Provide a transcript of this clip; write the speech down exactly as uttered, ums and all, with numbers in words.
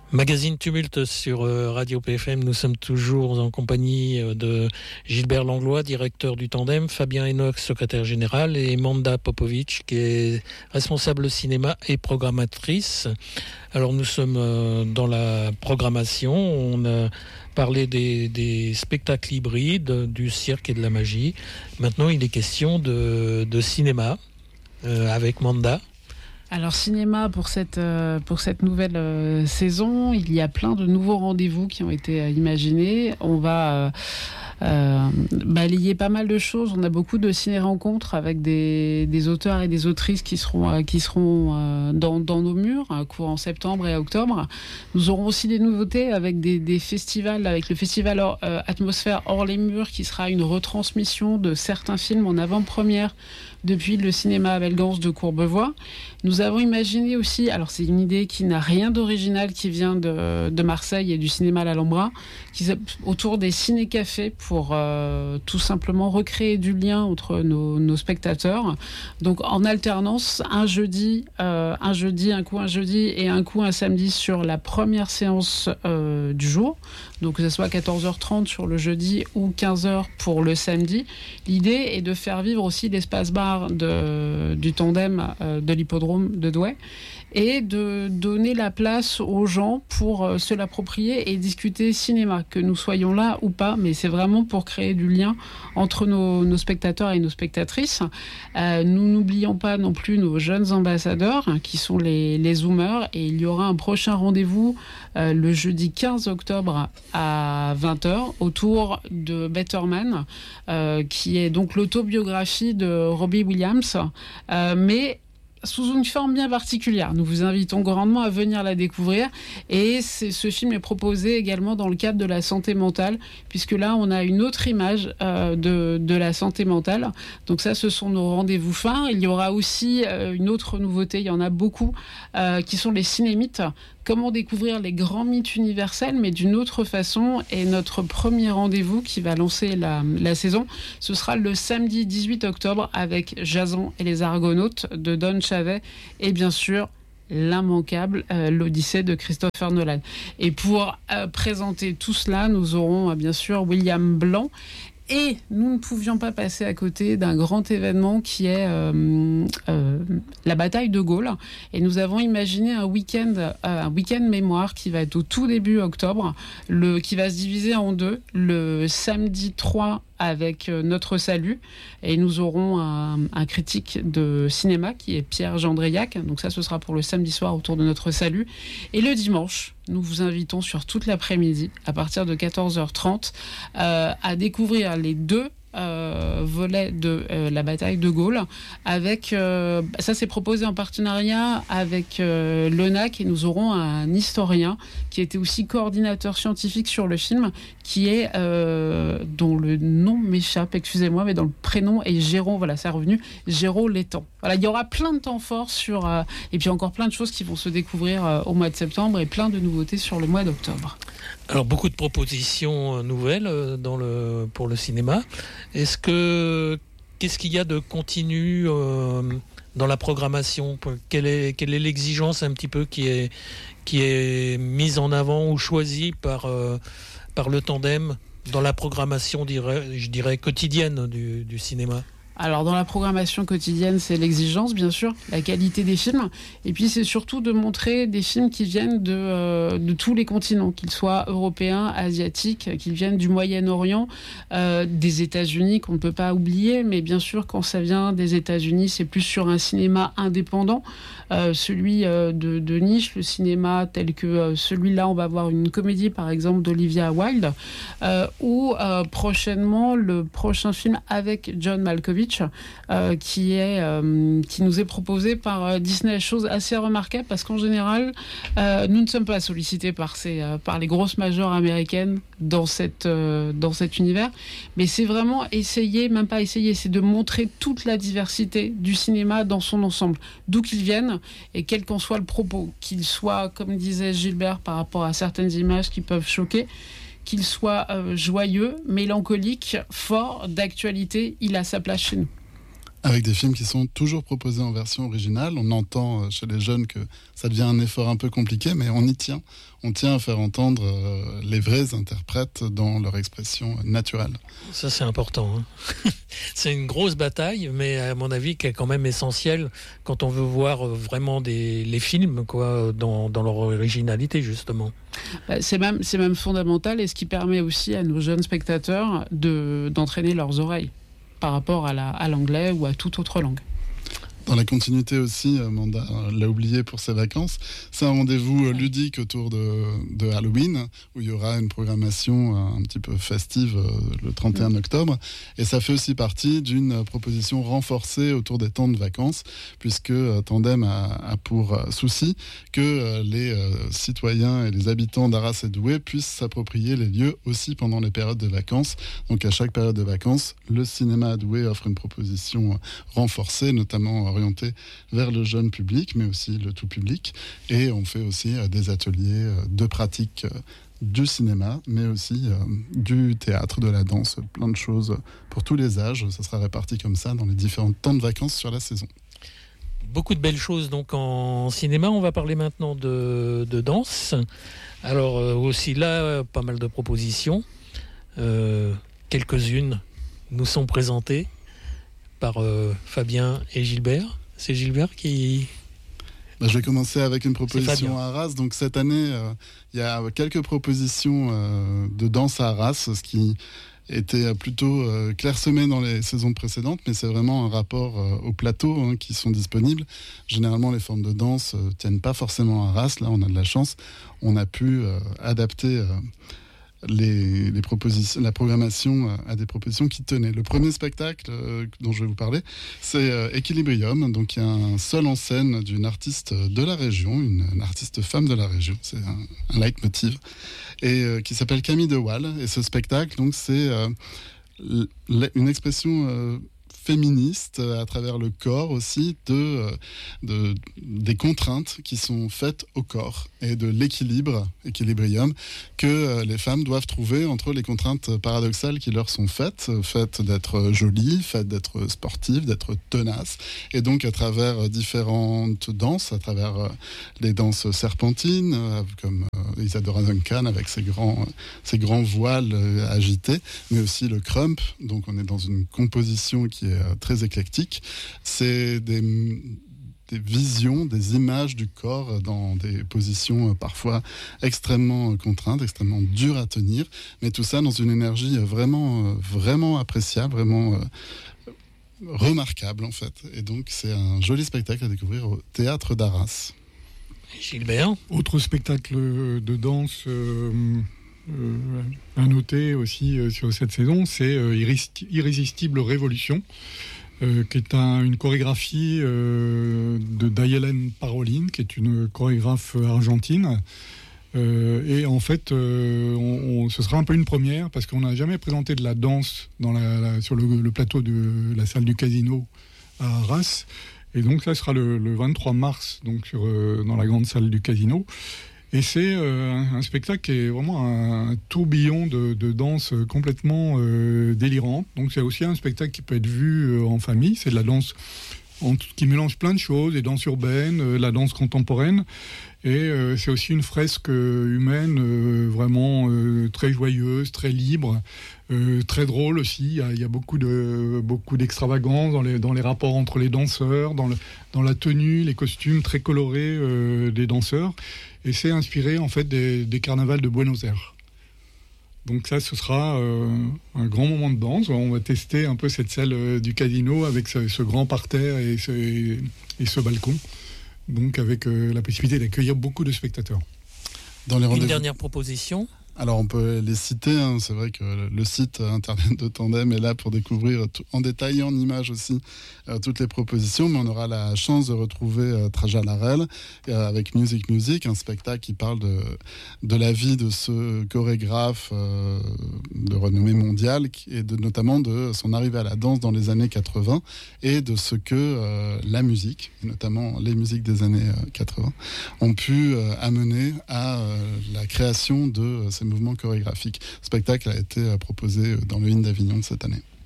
Magazine Tumulte sur Radio P F M. Nous sommes toujours en compagnie de Gilbert Langlois, directeur du Tandem, Fabien Enoch, secrétaire général, et Manda Popovic, qui est responsable cinéma et programmatrice. Alors nous sommes dans la programmation. On a parlé des, des spectacles hybrides, du cirque et de la magie. Maintenant, il est question de, de cinéma euh, avec Manda. Alors cinéma pour cette euh, pour cette nouvelle euh, saison, il y a plein de nouveaux rendez-vous qui ont été euh, imaginés. On va euh, euh, balayer pas mal de choses. On a beaucoup de ciné-rencontres avec des, des auteurs et des autrices qui seront euh, qui seront euh, dans dans nos murs, euh, courant septembre et octobre. Nous aurons aussi des nouveautés avec des des festivals, avec le festival euh, Atmosphère hors les murs, qui sera une retransmission de certains films en avant-première depuis le cinéma à Belgance de Courbevoie. Nous avons imaginé aussi, alors c'est une idée qui n'a rien d'original, qui vient de, de Marseille et du cinéma à l'Alhambra, qui, autour des ciné-cafés pour euh, tout simplement recréer du lien entre nos, nos spectateurs. Donc en alternance, un jeudi, euh, un jeudi, un coup un jeudi et un coup un samedi sur la première séance euh, du jour. Donc que ce soit quatorze heures trente sur le jeudi ou quinze heures pour le samedi. L'idée est de faire vivre aussi l'espace bar de, du Tandem euh, de l'hippodrome de Douai et de donner la place aux gens pour euh, se l'approprier et discuter cinéma, que nous soyons là ou pas, mais c'est vraiment pour créer du lien entre nos, nos spectateurs et nos spectatrices. Euh, nous n'oublions pas non plus nos jeunes ambassadeurs, hein, qui sont les, les Zoomers, et il y aura un prochain rendez-vous euh, le jeudi quinze octobre à vingt heures autour de Better Man, euh, qui est donc l'autobiographie de Robbie Williams, euh, mais sous une forme bien particulière. Nous vous invitons grandement à venir la découvrir, et c'est, ce film est proposé également dans le cadre de la santé mentale, puisque là on a une autre image euh, de, de la santé mentale. Donc ça, ce sont nos rendez-vous phares. Il y aura aussi euh, une autre nouveauté, il y en a beaucoup, euh, qui sont les cinémythes. Comment découvrir les grands mythes universels, mais d'une autre façon. Et notre premier rendez-vous qui va lancer la, la saison, ce sera le samedi dix-huit octobre avec Jason et les Argonautes de Don Chavet, et bien sûr l'immanquable euh, l'Odyssée de Christopher Nolan. Et pour euh, présenter tout cela, nous aurons euh, bien sûr William Blanc. Et nous ne pouvions pas passer à côté d'un grand événement qui est euh, euh, la bataille de Gaulle. Et nous avons imaginé un week-end, euh, un week-end mémoire qui va être au tout début octobre, le, qui va se diviser en deux. Le samedi trois avec Notre Salut, et nous aurons un, un critique de cinéma qui est Pierre Gendriac. Donc ça, ce sera pour le samedi soir autour de Notre Salut. Et le dimanche, nous vous invitons sur toute l'après-midi, à partir de quatorze heures trente, euh, à découvrir les deux Euh, volet de euh, la bataille de Gaulle, avec euh, ça c'est proposé en partenariat avec euh, l'O N A C, et nous aurons un historien qui était aussi coordinateur scientifique sur le film, qui est euh, dont le nom m'échappe, excusez-moi, mais dont le prénom est Géraud, voilà, c'est revenu, Géraud Létang. Voilà, il y aura plein de temps forts sur euh, et puis encore plein de choses qui vont se découvrir euh, au mois de septembre, et plein de nouveautés sur le mois d'octobre. Alors beaucoup de propositions nouvelles dans le, pour le cinéma. Est-ce que, qu'est-ce qu'il y a de continu euh, dans la programmation ? Quelle est, quelle est l'exigence un petit peu qui est, qui est mise en avant ou choisie par, euh, par le Tandem dans la programmation, je dirais, quotidienne du, du cinéma ? Alors dans la programmation quotidienne, c'est l'exigence, bien sûr, la qualité des films, et puis c'est surtout de montrer des films qui viennent de, euh, de tous les continents, qu'ils soient européens, asiatiques, qu'ils viennent du Moyen-Orient, euh, des États-Unis qu'on ne peut pas oublier, mais bien sûr quand ça vient des États-Unis, c'est plus sur un cinéma indépendant, euh, celui euh, de, de niche, le cinéma tel que euh, celui-là, on va voir une comédie par exemple d'Olivia Wilde, euh, ou euh, prochainement le prochain film avec John Malkovich, Euh, qui, est, euh, qui nous est proposé par euh, Disney, chose assez remarquable parce qu'en général euh, nous ne sommes pas sollicités par, ces, euh, par les grosses majors américaines dans, cette, euh, dans cet univers, mais c'est vraiment essayer, même pas essayer, c'est de montrer toute la diversité du cinéma dans son ensemble, d'où qu'il vienne et quel qu'en soit le propos, qu'il soit, comme disait Gilbert, par rapport à certaines images qui peuvent choquer, qu'il soit euh, joyeux, mélancolique, fort, d'actualité, il a sa place chez nous. Avec des films qui sont toujours proposés en version originale. On entend chez les jeunes que ça devient un effort un peu compliqué, mais on y tient. On tient à faire entendre les vrais interprètes dans leur expression naturelle. Ça, c'est important. Hein. C'est une grosse bataille, mais à mon avis, qui est quand même essentielle quand on veut voir vraiment des, les films quoi, dans, dans leur originalité, justement. C'est même, c'est même fondamental, et ce qui permet aussi à nos jeunes spectateurs de, d'entraîner leurs oreilles par rapport à, la, à l'anglais ou à toute autre langue. Dans la continuité aussi, Amanda l'a oublié pour ses vacances, c'est un rendez-vous ludique autour de, de Halloween, où il y aura une programmation un petit peu festive le trente et un octobre. Et ça fait aussi partie d'une proposition renforcée autour des temps de vacances, puisque Tandem a, a pour souci que les citoyens et les habitants d'Arras et Douai puissent s'approprier les lieux aussi pendant les périodes de vacances. Donc à chaque période de vacances, le cinéma à Douai offre une proposition renforcée, notamment orienté vers le jeune public, mais aussi le tout public. Et on fait aussi euh, des ateliers euh, de pratique euh, du cinéma, mais aussi euh, du théâtre, de la danse, plein de choses pour tous les âges. Ça sera réparti comme ça dans les différents temps de vacances sur la saison. Beaucoup de belles choses donc en cinéma. On va parler maintenant de, de danse. Alors euh, aussi là, pas mal de propositions. Euh, quelques-unes nous sont présentées par euh, Fabien et Gilbert. C'est Gilbert qui... Bah, je vais commencer avec une proposition à Arras. Donc cette année, euh, il y a quelques propositions euh, de danse à Arras, ce qui était plutôt euh, clairsemé dans les saisons précédentes, mais c'est vraiment un rapport euh, au plateau hein, qui sont disponibles. Généralement, les formes de danse euh, tiennent pas forcément à Arras. Là, on a de la chance. On a pu euh, adapter... Euh, Les, les propositions, la programmation à des propositions qui tenaient. Le premier spectacle euh, dont je vais vous parler, c'est euh, Equilibrium, donc il y a un seul en scène d'une artiste de la région, une, une artiste femme de la région, c'est un, un leitmotiv, et euh, qui s'appelle Camille de Waal. Et ce spectacle, donc, c'est euh, l- une expression euh, féministe à travers le corps aussi de, de, des contraintes qui sont faites au corps et de l'équilibre, équilibrium, que les femmes doivent trouver entre les contraintes paradoxales qui leur sont faites, faites d'être jolies, faites d'être sportives, d'être tenaces, et donc à travers différentes danses, à travers les danses serpentines, comme Isadora Duncan avec ses grands, ses grands voiles agités, mais aussi le crump, donc on est dans une composition qui est très éclectique. C'est des, des visions, des images du corps dans des positions parfois extrêmement contraintes, extrêmement dures à tenir, mais tout ça dans une énergie vraiment, vraiment appréciable, vraiment euh, remarquable en fait. Et donc c'est un joli spectacle à découvrir au Théâtre d'Arras. Gilbert. Autre spectacle de danse euh, euh, à noter aussi euh, sur cette saison, c'est euh, Irrés- Irrésistible Révolution, euh, qui est un, une chorégraphie euh, de Dayelen Parolin, qui est une chorégraphe argentine. Euh, et en fait, euh, on, on, ce sera un peu une première, parce qu'on n'a jamais présenté de la danse dans la, la, sur le, le plateau de la salle du Casino à Arras. Et donc ça sera le, le vingt-trois mars donc sur, euh, dans la grande salle du Casino. Et c'est euh, un, un spectacle qui est vraiment un, un tourbillon de, de danse complètement euh, délirante. Donc c'est aussi un spectacle qui peut être vu euh, en famille. C'est de la danse en, qui mélange plein de choses, des danses urbaines, euh, la danse contemporaine. Et euh, c'est aussi une fresque euh, humaine euh, vraiment euh, très joyeuse, très libre, euh, très drôle aussi. Il y a, il y a beaucoup, de, beaucoup d'extravagance dans les, dans les rapports entre les danseurs, dans, le, dans la tenue, les costumes très colorés euh, des danseurs. Et c'est inspiré en fait des, des carnavals de Buenos Aires. Donc ça, ce sera euh, un grand moment de danse. On va tester un peu cette salle euh, du Casino avec ce, ce grand parterre et ce, et, et ce balcon. Donc avec euh, la possibilité d'accueillir beaucoup de spectateurs. Dans les Une dernière proposition. Alors on peut les citer, hein. C'est vrai que le site internet de Tandem est là pour découvrir tout, en détail et en images aussi euh, toutes les propositions, mais on aura la chance de retrouver euh, Traja Larel euh, avec Music Music, un spectacle qui parle de, de la vie de ce chorégraphe euh, de renommée mondiale et de, notamment de son arrivée à la danse dans les années quatre-vingts et de ce que euh, la musique, et notamment les musiques des années euh, quatre-vingts, ont pu euh, amener à euh, la création de euh, ces mouvement chorégraphique. Le spectacle a été proposé dans le Inn d'Avignon cette année.